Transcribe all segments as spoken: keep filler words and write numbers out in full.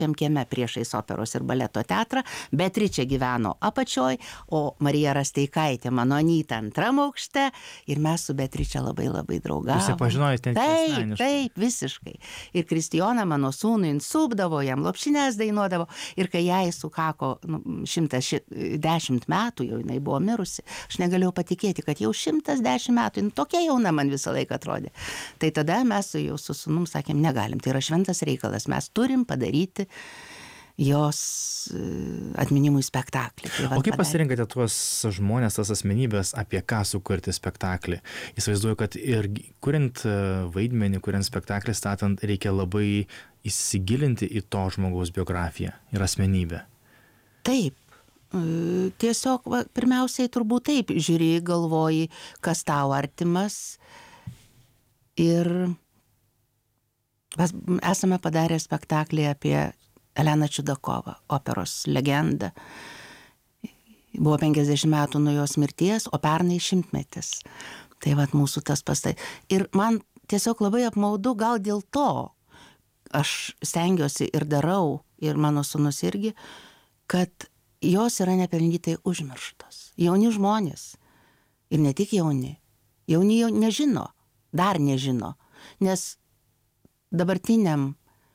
kieme priešais operos ir baleto teatrą, Beatričė gyveno apačioj, o Marija Rasteikaitė, mano anyta, antram aukšte, ir mes su Beatričė labai labai draugavom. Jūs ją pažinojate Taip, asmeniškai? taip, visiškai. Ir Kristijoną, mano sūnų, jin supdavo, jam lopšines dainuodavo, ir kai jai sukako nu, šimtas dešimt metų, jau jinai buvo mirusi, aš negalėjau patikėti, kad jau šimtas dešimt metų, jin tokia jauna man visą laiką atrodė. Tai tada mes jau su sūnum sakėm, negalim, tai yra šventas reikalas, mes turim padaryti jos atminimui spektaklį. Tai o kaip pasirinkate tuos žmonės, tas asmenybės, apie ką sukurti spektaklį? Įsivaizduoju, kad ir kuriant vaidmenį, kuriant spektaklį statant, reikia labai įsigilinti į to žmogaus biografiją ir asmenybę. Taip. Tiesiog, va, pirmiausiai turbūt taip, žiūri, galvoji, kas tau artimas. Ir mes esame padarę spektaklį apie Eleną Čiudakovą, operos legendą. Buvo penkiasdešimt metų nuo jos mirties, o pernai šimtmetis. Tai vat mūsų tas pastai. Ir man tiesiog labai apmaudu, gal dėl to aš stengiuosi ir darau, ir mano sūnus irgi, kad jos yra nepelnytai užmirštos. Jauni žmonės. Ir ne tik jauni. Jauni jau nežino, dar nežino. Nes dabartiniam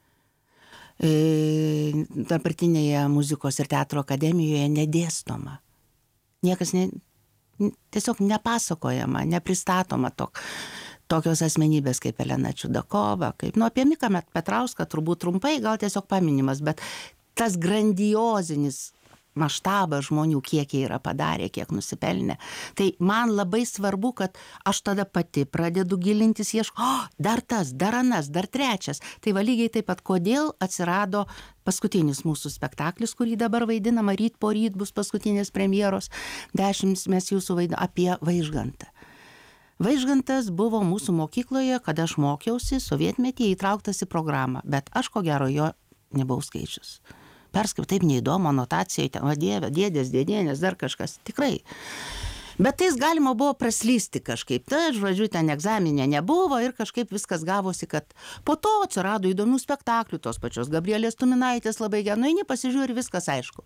dabartinėje muzikos ir teatro akademijoje nedėstoma. Niekas ne, tiesiog nepasakojama, nepristatoma tok, tokios asmenybės kaip Elena Čiudakova, kaip, nu, apie Miką Petrauską turbūt trumpai, gal tiesiog paminimas, bet tas grandiozinis maštabas žmonių, kiek jie yra padarę, kiek nusipelnė. Tai man labai svarbu, kad aš tada pati pradedu gilintis, ieško, oh, dar tas, dar anas, dar trečias. Tai va lygiai taip pat, kodėl atsirado paskutinis mūsų spektaklis, kurį dabar vaidinama, ryt po ryt bus paskutinės premjeros, dešimt mes jūsų vaidiname, apie Vaižgantą. Vaižgantas buvo mūsų mokykloje, kada aš mokiausi, sovietmetyje įtrauktas į programą, bet aš ko gero jo nebuvau skaičius. Perskaičiau, taip neįdomu, anotacijai, ten, va dieve, dėdės, dėdienės, dar kažkas, tikrai. Bet tais galima buvo praslysti kažkaip, tai žodžiu, ten egzaminė nebuvo ir kažkaip viskas gavosi, kad po to atsirado įdomių spektaklių, tos pačios Gabrielės Tuminaitės labai gerai, nu, eini pasižiūri, viskas aišku.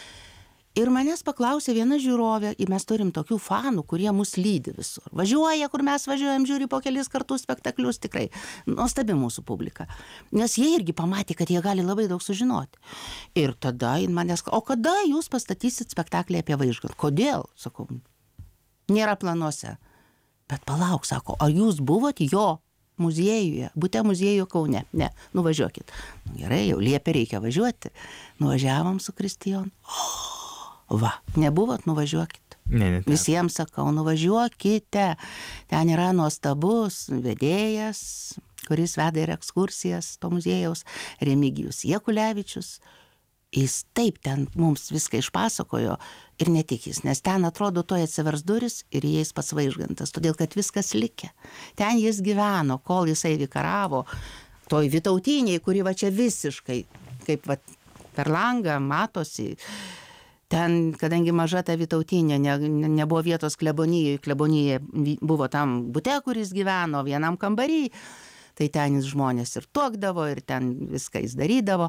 Ir manęs paklausė viena žiūrovė, ir mes turim tokių fanų, kurie mus lydi visur. Važiuoja, kur mes važiuojam, žiūri po kelis kartus spektaklius, tikrai nuostabi mūsų publika. Nes jie irgi pamatė, kad jie gali labai daug sužinoti. Ir tada manęs, o kada jūs pastatysit spektaklį apie Vaižgantą? Kodėl? Sakau, nėra planuose. Bet palauk, sako, ar jūs buvot jo muziejuje, bute muziejuje Kaune? Ne, nuvažiuokit. Nu, gerai, jau liepė, reikia važiuoti. Nuvažiavom su Kristijonu. Oh! Va, nebuvot, nuvažiuokit. Ne, ne, Visiems sakau, nuvažiuokite. Ten yra nuostabus vedėjas, kuris veda ir ekskursijas to muziejaus, Remigijus Jekulevičius. Jis taip ten mums viską išpasakojo ir ne tik jis, nes ten atrodo toj atsivers duris ir įeis pats Vaižgantas, todėl kad viskas likę. Ten jis gyveno, kol jisai vikaravo toj Vytautiniai, kuri va čia visiškai, kaip va per langą matosi. Ten, kadangi maža ta Vytautinė, ne, ne, nebuvo vietos klebonijoje, klebonija buvo tam bute, kuris gyveno vienam kambarį, tai ten jis žmonės ir tuokdavo, ir ten viską jis darydavo.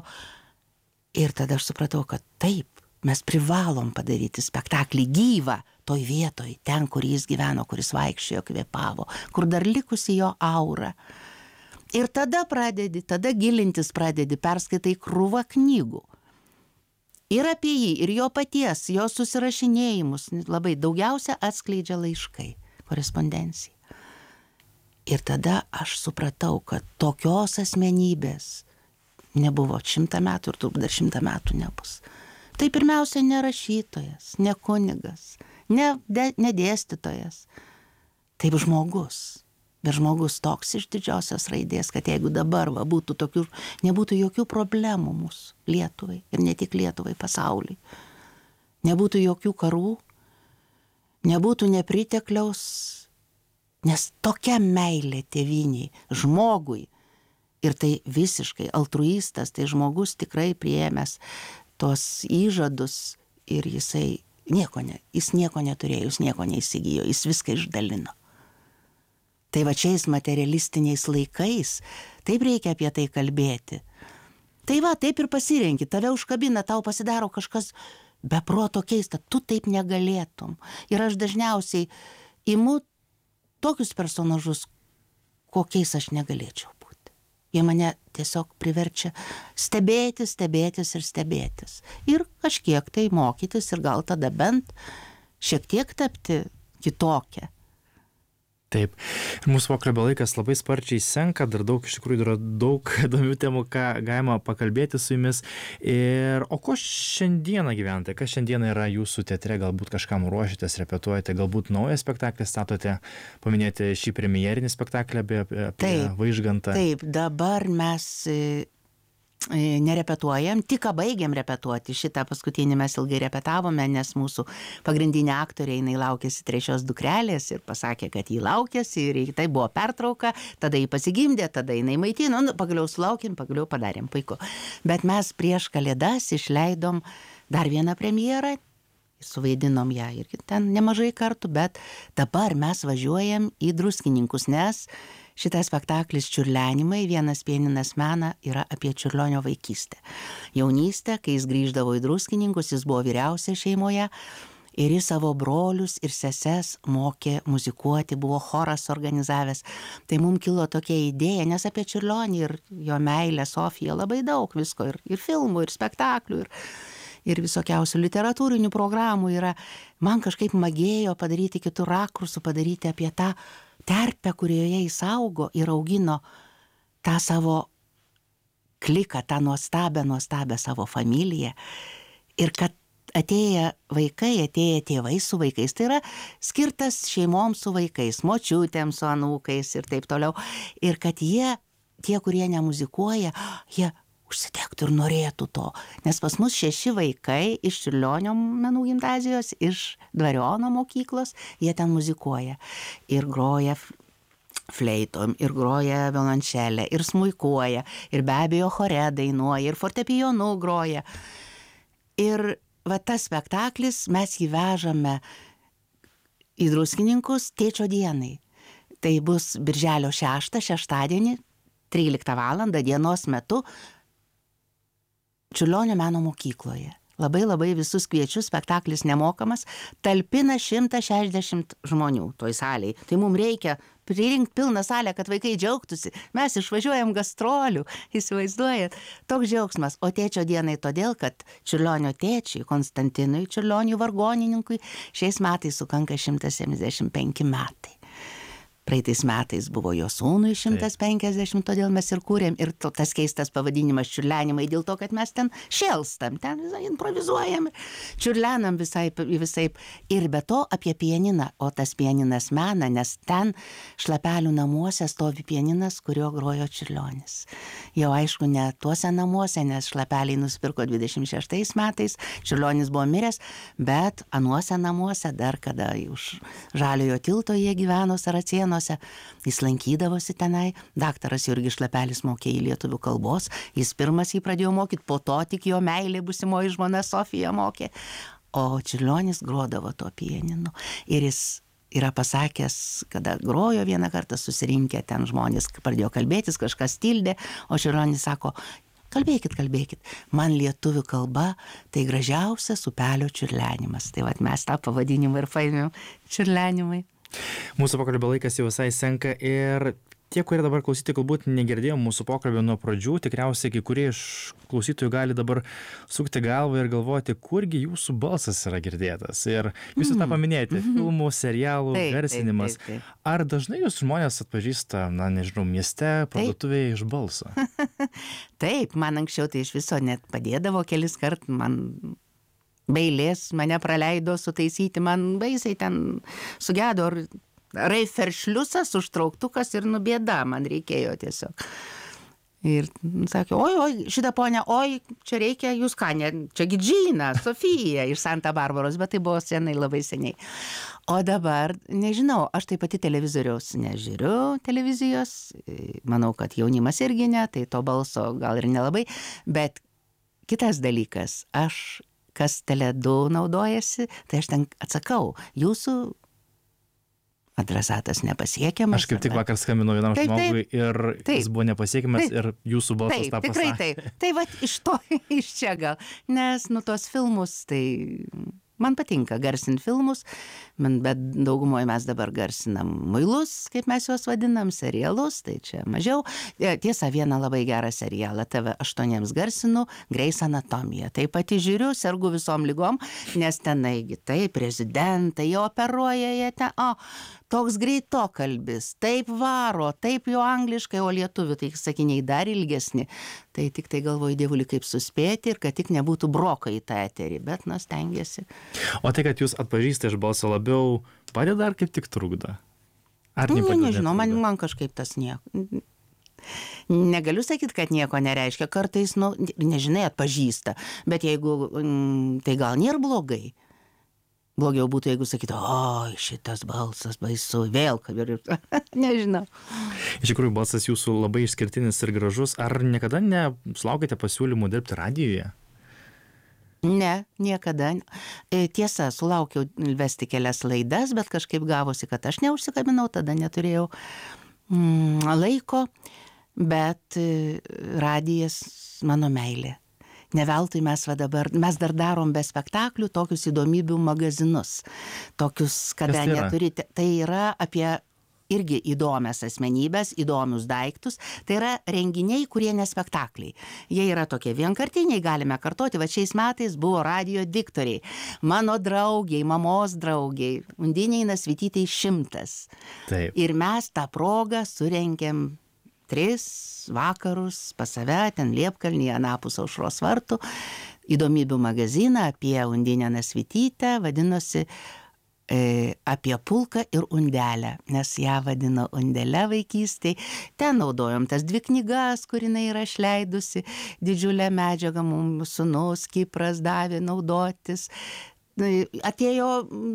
Ir tada aš supratau, kad taip, mes privalom padaryti spektaklį gyvą toj vietoj, ten, kur jis gyveno, kuris vaikščiojo, kvėpavo, kur dar likusi jo aura. Ir tada pradedi, tada gilintis pradedi, perskaitai krūvą knygų. Ir apie jį, ir jo paties, jo susirašinėjimus, labai daugiausia atskleidžia laiškai, korespondencija. Ir tada aš supratau, kad tokios asmenybės nebuvo šimtą metų ir turbūt dar šimtą metų nebus. Tai pirmiausia, ne rašytojas, ne kunigas, ne, de, ne dėstytojas, taip žmogus. Bet žmogus toks iš didžiosios raidės, kad jeigu dabar va, būtų tokių, nebūtų jokių problemų mūsų Lietuvai ir ne tik Lietuvai, pasauliui. Nebūtų jokių karų, nebūtų nepritekliaus, nes tokia meilė tėvynei, žmogui, ir tai visiškai altruistas, tai žmogus tikrai priėmęs tos įžadus ir jisai nieko, ne, jis nieko neturėjo, jis nieko neįsigijo, jis viską išdalino. Tai va šiais materialistiniais laikais taip reikia apie tai kalbėti. Tai va, taip ir pasirenki, tave užkabina, tau pasidaro kažkas be proto keista, tu taip negalėtum. Ir aš dažniausiai imu tokius personažus, kokiais aš negalėčiau būti. Jie mane tiesiog priverčia stebėtis, stebėtis ir stebėtis. Ir kažkiek tai mokytis ir gal tada bent šiek tiek tapti kitokią. Taip. Ir mūsų pokalbio laikas labai sparčiai senka, dar daug, iš tikrųjų, yra daug įdomių temų, ką galima pakalbėti su jumis. Ir, o ko šiandieną gyvenate? Kas šiandieną yra jūsų teatre? Galbūt kažkam ruošitės, repetuojate, galbūt naują spektaklį statote, paminėti šį premjerinį spektaklį apie, apie Taip, Vaižgantą. Taip, dabar mes nerepetuojam, tik baigėm repetuoti. Šitą paskutinį mes ilgai repetavome, nes mūsų pagrindinė aktorė, jinai laukėsi trečios dukrelės ir pasakė, kad jį laukėsi ir tai buvo pertrauka, tada jį pasigimdė, tada jinai maitino, nu, pagaliau sulaukėm, pagaliau padarėm, puiku. Bet mes prieš Kalėdas išleidom dar vieną premjerą, suvaidinom ją ir ten nemažai kartų, bet dabar mes važiuojam į Druskininkus, nes šitas spektaklis Čiurlenimai, vienas pianinas mena, yra apie Čiurlionio vaikystę. Jaunystę, kai jis grįždavo į Druskininkus, jis buvo vyriausias šeimoje ir jis savo brolius ir seses mokė muzikuoti, buvo choras organizavęs. Tai mums kilo tokia idėja, nes apie Čiurlionį ir jo meilę Sofiją labai daug visko, ir, ir filmų, ir spektaklių, ir, ir visokiausių literatūrinių programų yra. Man kažkaip magėjo padaryti kitų rakursų, padaryti apie tą terpę, kurioje jis augo ir augino tą savo kliką, tą nuostabę, nuostabę savo familiją. Ir kad atėję vaikai, atėję tėvai su vaikais, tai yra skirtas šeimoms su vaikais, močiutėms su anūkais ir taip toliau. Ir kad jie, tie, kurie nemuzikuoja, jie užsidegtų ir norėtų to. Nes pas mus šeši vaikai iš Čiurlionio menų gimnazijos, iš Dvariono mokyklos, jie ten muzikuoja. Ir groja fleitom, ir groja violončelę, ir smuikuoja, ir be abejo chore dainuoja, ir fortepijonu groja. Ir va tas spektaklis, mes jį vežame į Druskininkus Tėčio dienai. Tai bus birželio šeštą, šeštadienį, tryliktą valandą dienos metu, Čiurlionio meno mokykloje. Labai labai visus kviečiu, spektaklis nemokamas, talpina šimtą šešiasdešimt žmonių toj salėj. Tai mums reikia pririnkti pilną salę, kad vaikai džiaugtųsi. Mes išvažiuojam gastrolių, įsivaizduojat, toks džiaugsmas. O Tėčio dienai todėl, kad Čiurlionio tėčiui, Konstantinui Čiurlioniui vargonininkui, šiais metais sukanka šimtas septyniasdešimt penki metai. Praeitais metais buvo jo sūnui šimtas penkiasdešimt, todėl mes ir kūrėm. Ir to, tas keistas pavadinimas Čiurlenimai, dėl to, kad mes ten šėlstam, ten visai improvizuojam, čiurlenam visai, visai. Ir be to apie pianiną, o tas pianinas mena, nes ten Šlapelių namuose stovi pianinas, kurio grojo Čiurlionis. Jau aišku, ne tuose namuose, nes Šlapeliai nusipirko dvidešimt šeštais metais, Čiurlionis buvo miręs, bet anuose namuose dar kada už Žaliojo tilto jie gyveno Saracėnuose. Jis lankydavosi tenai, daktaras Jurgis Šlapelis mokė į lietuvių kalbos, jis pirmas jį pradėjo mokyti, po to tik jo meilė busimoji žmona Sofija mokė, o Čiurlionis grodavo to pianinu. Ir jis yra pasakęs, kada grojo vieną kartą susirinkę, ten žmonės pradėjo kalbėtis, kažkas tildė, o Čiurlionis sako, kalbėkit, kalbėkit, man lietuvių kalba tai gražiausias upelio čiurlenimas. Tai vat mes tą pavadinimą ir paėmėm Čiurlenimai. Mūsų pokalbio laikas jau visai senka ir tie, kurie dabar klausyti, galbūt negirdėjo mūsų pokalbio nuo pradžių, tikriausiai kai kurie iš klausytojų gali dabar sukti galvą ir galvoti, kurgi jūsų balsas yra girdėtas. Ir jūs mm. tą paminėjote, mm-hmm. filmų, serialų, taip, garsinimas. Taip, taip, taip. Ar dažnai jūs žmonės atpažįsta, na nežinau, mieste, parduotuvėje iš balso? Taip, man anksčiau tai iš viso net padėdavo kelis kart, man bailės mane praleido sutaisyti, man baisiai ten sugedo reiferšliusas, užtrauktukas ir nubėda, man reikėjo tiesiog. Ir sakė, oi, oi, šitą ponę, oi, čia reikia, jūs ką, ne, čia Gidžina, Sofija iš Santa Barbaros, bet tai buvo senai, labai seniai. O dabar, nežinau, aš taip pati televizoriaus nežiūriu televizijos, manau, kad jaunimas irgi ne, tai to balso gal ir nelabai, bet kitas dalykas, aš kas Tele du naudojasi, tai aš ten atsakau, jūsų adresatas nepasiekiamas. Aš kaip tik arba... vakar skambinau vienam taip, žmogui taip, ir taip, jis buvo nepasiekiamas taip, ir jūsų balsas taip, tą pasakė. Tikrai taip. Tai va iš to, iš čia gal. Nes, nu, tos filmus, tai man patinka garsinti filmus, bet daugumoje mes dabar garsinam muilus, kaip mes juos vadinam, serialus, tai čia mažiau. Tiesa, vieną labai gerą serialą T V aštuoniems garsinu, Grey's Anatomija. Tai pati žiūriu, sergu visom lygom, nes tenaigi tai prezidentai, jie operuoja, jie ten, o, toks greitokalbis, taip varo, taip jau angliškai, o lietuvių, tai sakiniai dar ilgesni. Tai tik tai galvoju, dievuli, kaip suspėti ir kad tik nebūtų broko į tą eterį, bet, na, stengiasi. O tai, kad jūs atpažįstate iš balso labiau, padeda ar kaip tik trukdo? Ar ne, nepadeda? Nežinau, man, man kažkaip tas nieko. Negaliu sakyti, kad nieko nereiškia. Kartais, nu, nežinai, atpažįsta. Bet jeigu, tai gal nėra blogai. Blogiau būtų, jeigu sakytų, oi, šitas balsas baisu, vėl, kad ir... Nežinau. Iš tikrųjų, balsas jūsų labai išskirtinis ir gražus. Ar niekada nesulaukite pasiūlymų dirbti radijoje? Ne, niekada. Tiesa, sulaukiau vesti kelias laidas, bet kažkaip gavosi, kad aš neužsikabinau, tada neturėjau mm, laiko, bet radijas mano meilė. Ne veltui mes va dabar, mes dar darom be spektaklių tokius įdomybių magazinus, tokius, kada tai neturite, tai yra apie irgi įdomias asmenybės, įdomius daiktus, tai yra renginiai, kurie ne spektakliai. Jie yra tokie vienkartiniai, galime kartoti, va šiais metais buvo radijo diktoriai, mano draugiai, mamos draugiai, Undinei Nasvytytei šimtas. Taip. Ir mes tą progą surengėm tris vakarus pas save, ten Liepkalnyje, anapus Aušros vartų, įdomybių magaziną apie Undinę Nasvytytę, vadinosi e, apie pulką ir undelę, nes ją vadino undele vaikystėj. Ten naudojom tas dvi knygas, kur jinai yra išleidusi, didžiulę medžiagą mums sūnus Kipras davė naudotis. Atėjo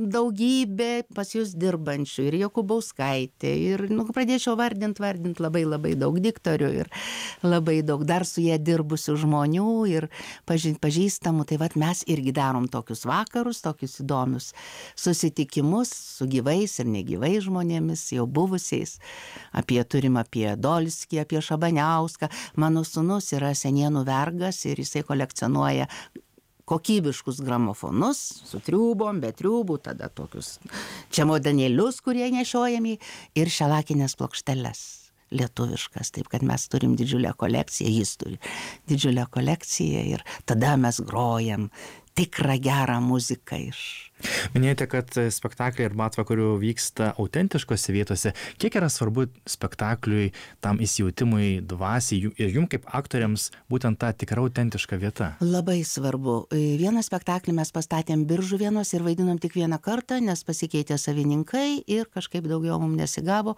daugybė pas jūs dirbančių ir Jokubauskaitė ir nu, pradėčiau vardint, vardint labai labai daug diktorių ir labai daug dar su jie dirbusių žmonių ir paži, pažįstamų. Tai vat mes irgi darom tokius vakarus, tokius įdomius susitikimus su gyvais ir negyvais žmonėmis, jau buvusiais. Apie, turim apie Dolskį, apie Šabaniauską. Mano sūnus yra senienų vergas ir jisai kolekcionuoja kokybiškus gramofonus su triūbom, be triūbų, tada tokius čemodanėlius, kurie nešiojami, ir šelakinės plokšteles lietuviškas, taip kad mes turim didžiulę kolekciją, jis turi didžiulę kolekciją ir tada mes grojam tikrą gerą muziką iš. Minėjote, kad spektakliai ir matvakarių vyksta autentiškose vietose. Kiek yra svarbu spektakliui, tam įsijautimui dvasiai ir jums kaip aktoriams būtent ta tikra autentiška vieta? Labai svarbu. Vieną spektaklį mes pastatėm Biržuvėnuose ir vaidinom tik vieną kartą, nes pasikeitė savininkai ir kažkaip daugiau mums nesigavo.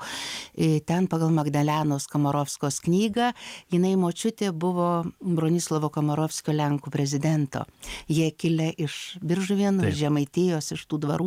Ten pagal Magdalenos Komorovskos knygą, jinai močiutė buvo Bronislavo Komorovskio Lenkų prezidento. Jie kilę iš Biržuvėnų, Žemaitijos, iš tų dvarų.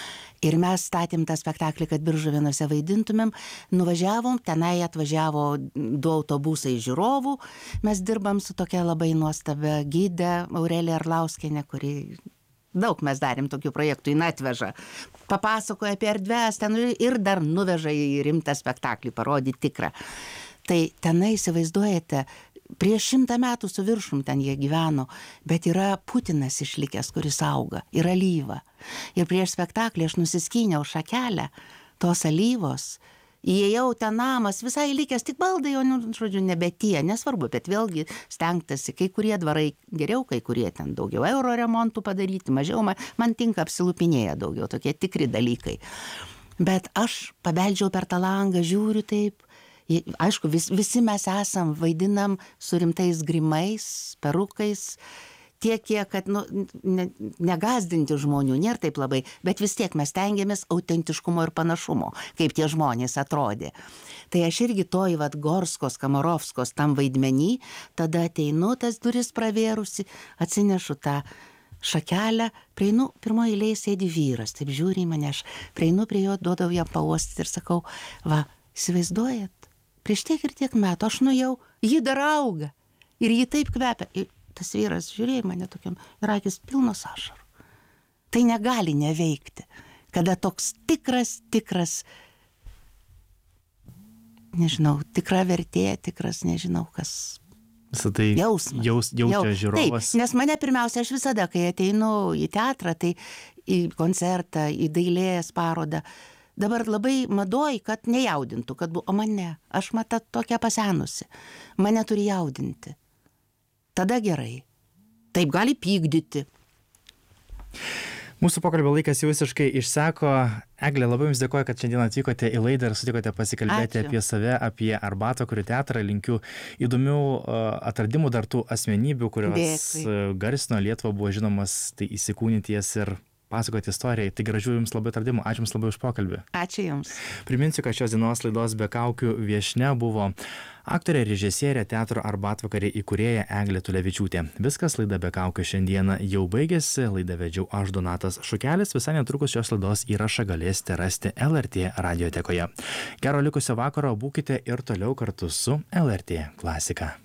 Ir mes statėm tą spektaklį, kad Biržuvėnuose vaidintumėm. Nuvažiavom, tenai atvažiavo du autobusai žiūrovų. Mes dirbam su tokia labai nuostabia gide Aurelija Arlauskienė, kuri daug mes darėm tokių projektų, jin atveža. Papasakoja apie erdves ten ir dar nuveža į rimtą spektaklį, parodyti tikrą. Tai tenai įsivaizduojate, prieš šimtą metų su viršum ten jie gyveno, bet yra Putinas išlikęs, kuris auga, ir alyva. Ir prieš spektaklį aš nusiskyniau šakelę tos alyvos, įėjau ten namas, visai likęs, tik baldai, o, nu, žodžiu, nebe tie, nesvarbu, bet vėlgi stengtasi, kai kurie dvarai geriau, kai kurie ten daugiau euro remontų padaryti, mažiau, man, man tinka apsilupinėję daugiau, tokie tikri dalykai. Bet aš pabeldžiau per tą langą, žiūriu taip. Aišku, vis, visi mes esam, vaidinam su rimtais grimais, perukais, tiek, kiek, kad nu, ne, negazdinti žmonių, nėra taip labai, bet vis tiek mes tengiamės autentiškumo ir panašumo, kaip tie žmonės atrodė. Tai aš irgi toj vat Gorskos, Komorovskos tam vaidmenį, tada ateinu, tas duris pravėrusi, atsinešu tą šakelę, prieinu, pirmoje eilėje sėdi vyras, taip žiūri į mane, aš prieinu prie jo, duodau jam pauostyti ir sakau, va, įsivaizduojat? Prieš tiek ir tiek metų aš nuėjau, ji dar auga ir ji taip kvepia. Ir tas vyras žiūrėjo mane tokiam ir akis pilnos ašarų. Tai negali neveikti, kada toks tikras, tikras nežinau, tikra vertė, tikras, nežinau, kas. Visą tai Jausmas. jaus, jaučia Jau- žiūrovas. Taip, nes mane pirmiausia, aš visada, kai ateinu į teatrą, tai į koncertą, į dailės parodą, dabar labai madoj, kad nejaudintų, kad buvo, o mane, aš mata tokia pasenusi, mane turi jaudinti. Tada gerai. Taip gali pykdyti. Mūsų pokalbio laikas jau visiškai išseko. Eglė, labai Jums dėkoju, kad šiandien atvykote į laidą ir sutikote pasikalbėti Ačiū. apie save, apie Arbatakarių teatrą. Linkiu įdomių uh, atradimų dar tų asmenybių, kurios Dėkui. uh, garsino Lietuvą, buvo žinomas, tai įsikūnyti jas ir pasakoti istorijai. Tai gražių Jums labai atradimų. Ačiū Jums labai už pokalbį. Ačiū Jums. Priminsiu, kad šios dienos laidos Be kaukių viešnia buvo aktorė, režisierė, teatro Arbatvakariai įkūrėja Eglė Tulevičiūtė. Viskas, laida Be kaukių šiandieną jau baigėsi. Laidą vedžiau aš, Donatas Šukelis. Visai netrukus šios laidos įrašą galėsite rasti L R T radiotekoje. Gero likusio vakaro, būkite ir toliau kartu su L R T klasika.